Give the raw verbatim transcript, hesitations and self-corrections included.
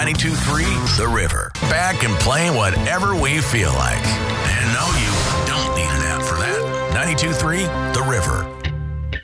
ninety-two point three The River. Back and playing whatever we feel like. And no, you don't need an app for that. ninety-two point three The River.